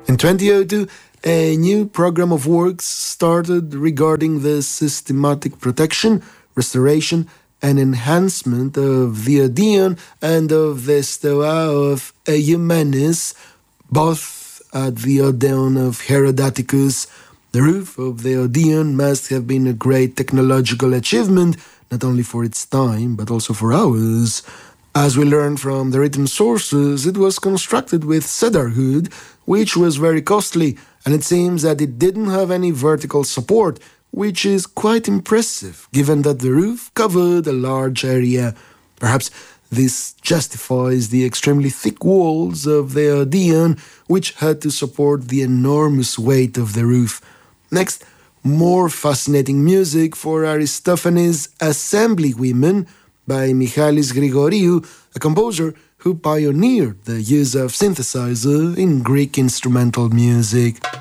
In 2002, a new program of works started regarding the systematic protection, restoration, and enhancement of the Odeon and of the Stoa of Eumenes, both at the Odeon of Herodoticus. The roof of the Odeon must have been a great technological achievement, not only for its time, but also for ours. As we learn from the written sources, it was constructed with cedar wood, which was very costly, and it seems that it didn't have any vertical support, which is quite impressive, given that the roof covered a large area. Perhaps this justifies the extremely thick walls of the Odeon, which had to support the enormous weight of the roof. Next, more fascinating music for Aristophanes' Assembly Women by Michalis Grigoriou, a composer who pioneered the use of synthesizer in Greek instrumental music.